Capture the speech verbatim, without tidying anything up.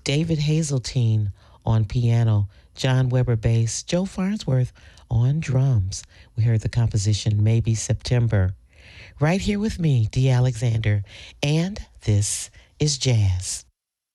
David Hazeltine on piano, John Weber bass, Joe Farnsworth on drums. We heard the composition Maybe September. Right here with me, Dee Alexander, and this is Jazz.